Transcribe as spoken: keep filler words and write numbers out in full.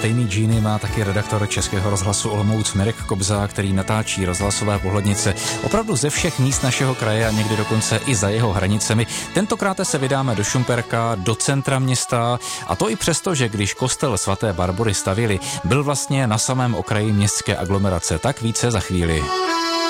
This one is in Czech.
stejný džíny má taky redaktor Českého rozhlasu Olomouc Mirek Kobza, který natáčí rozhlasové pohlednice opravdu ze všech míst našeho kraje a někdy dokonce i za jeho hranicemi. Tentokrát se vydáme do Šumperka, do centra města, a to i přesto, že když kostel svaté Barbory stavěli, byl vlastně na samém okraji městské aglomerace. Tak více za chvíli.